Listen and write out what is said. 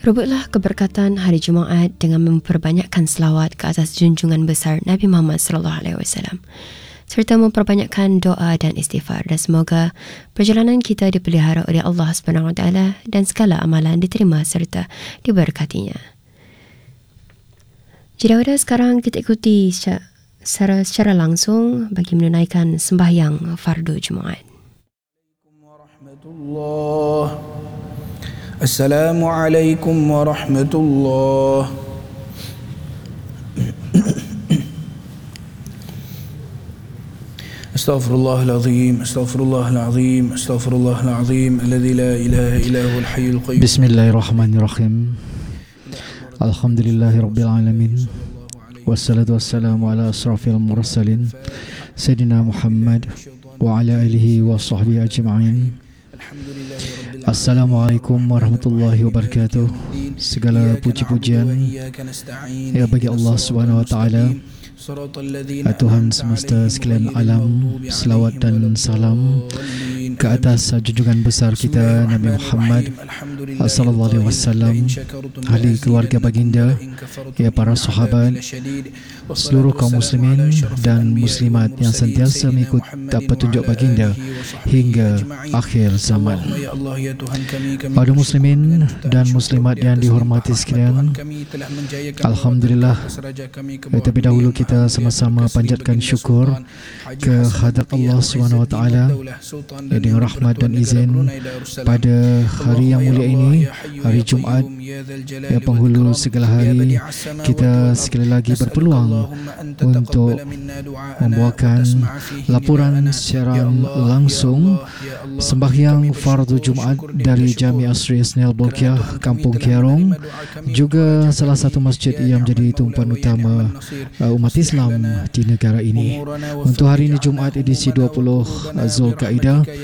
Rebutlah keberkatan hari Jumaat dengan memperbanyakkan selawat ke atas junjungan besar Nabi Muhammad SAW, serta memperbanyakkan doa dan istighfar, dan semoga perjalanan kita dipelihara oleh Allah SWT dan segala amalan diterima serta diberkatinya. Jadi sekarang kita ikuti secara langsung bagi menunaikan sembahyang fardu Jumaat. Assalamualaikum warahmatullahi. Astaghfirullahalazim, astaghfirullahalazim, astaghfirullahalazim alladzi la ilaha illa huwal hayyul qayyum. Bismillahirrahmanirrahim. Alhamdulillahirabbil alamin. Wassalatu wassalamu ala asrafil mursalin Sayyidina Muhammad wa ala alihi wa sahbihi ajma'in. Assalamualaikum warahmatullahi wabarakatuh. Segala puji-pujian ya bagi Allah Subhanahu wa taala, Tuhan semesta sekalian alam. Selawat dan salam ke atas junjungan besar kita Nabi Muhammad sallallahu alaihi wasallam, ahli keluarga baginda, ya para sahabat, seluruh kaum muslimin dan muslimat yang sentiasa mengikut petunjuk baginda hingga akhir zaman. Para muslimin dan muslimat yang dihormati sekalian, alhamdulillah, terlebih dahulu kita sama-sama panjatkan syukur ke hadrat Allah Subhanahu wa taala dengan rahmat dan izin pada hari yang mulia ini, hari Jumaat, ya penghulu segala hari, kita sekali lagi berpeluang untuk membawakan laporan secara langsung sembahyang fardu Jumaat dari Jami Asri Ismail Bolkiah, Kampung Kiarong, juga salah satu masjid yang menjadi tumpuan utama umat Islam di negara ini. Untuk hari ini Jumaat edisi 20 Zulkaidah